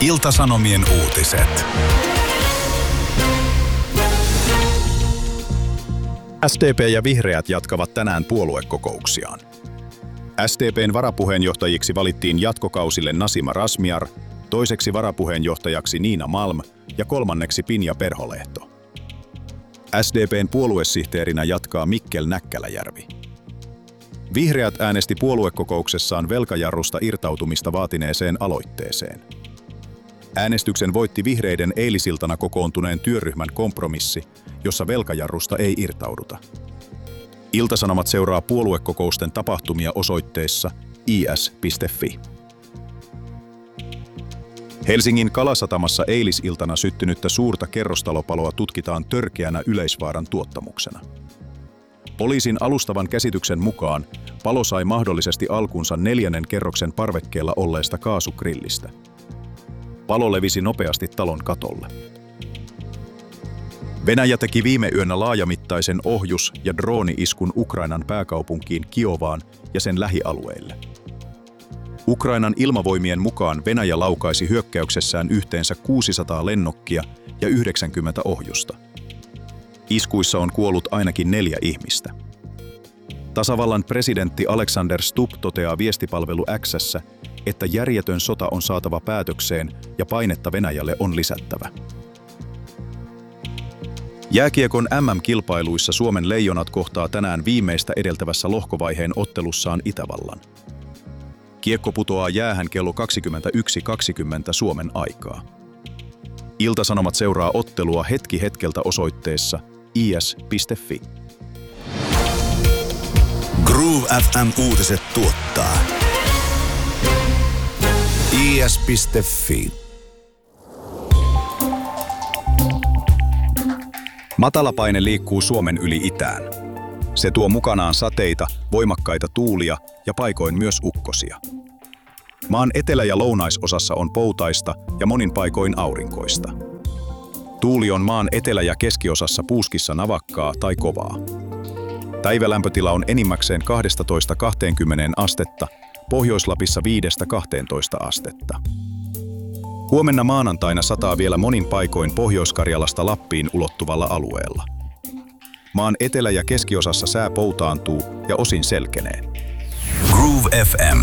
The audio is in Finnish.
Ilta-Sanomien uutiset. SDP ja Vihreät jatkavat tänään puoluekokouksiaan. SDP:n varapuheenjohtajiksi valittiin jatkokausille Nasima Razmyar, toiseksi varapuheenjohtajaksi Nina Malm ja kolmanneksi Pinja Perholehto. SDP:n puoluesihteerinä jatkaa Mikkel Näkkäläjärvi. Vihreät äänesti puoluekokouksessaan velkajarrusta irtautumista vaatineeseen aloitteeseen. Äänestyksen voitti vihreiden eilisiltana kokoontuneen työryhmän kompromissi, jossa velkajarrusta ei irtauduta. Ilta-Sanomat seuraa puoluekokousten tapahtumia osoitteessa is.fi. Helsingin Kalasatamassa eilisiltana syttynyttä suurta kerrostalopaloa tutkitaan törkeänä yleisvaaran tuottamuksena. Poliisin alustavan käsityksen mukaan palo sai mahdollisesti alkunsa 4. kerroksen parvekkeella olleesta kaasugrillistä. Palo levisi nopeasti talon katolle. Venäjä teki viime yönä laajamittaisen ohjus- ja drooni-iskun Ukrainan pääkaupunkiin Kiovaan ja sen lähialueille. Ukrainan ilmavoimien mukaan Venäjä laukaisi hyökkäyksessään yhteensä 600 lennokkia ja 90 ohjusta. Iskuissa on kuollut ainakin 4 ihmistä. Tasavallan presidentti Alexander Stubb toteaa viestipalvelu X:ssä, että järjetön sota on saatava päätökseen ja painetta Venäjälle on lisättävä. Jääkiekon MM-kilpailuissa Suomen Leijonat kohtaa tänään viimeistä edeltävässä lohkovaiheen ottelussaan Itävallan. Kiekko putoaa jäähän kello 21.20 Suomen aikaa. Ilta-Sanomat seuraa ottelua hetki hetkeltä osoitteessa is.fi. Groove FM uutiset tuottaa is.fi. Matalapaine liikkuu Suomen yli itään. Se tuo mukanaan sateita, voimakkaita tuulia ja paikoin myös ukkosia. Maan etelä- ja lounaisosassa on poutaista ja monin paikoin aurinkoista. Tuuli on maan etelä- ja keskiosassa puuskissa navakkaa tai kovaa. Päivälämpötila on enimmäkseen 12–20 astetta, Pohjois-Lapissa 5–12 astetta. Huomenna maanantaina sataa vielä monin paikoin Pohjois-Karjalasta Lappiin ulottuvalla alueella. Maan etelä- ja keskiosassa sää poutaantuu ja osin selkenee. Groove FM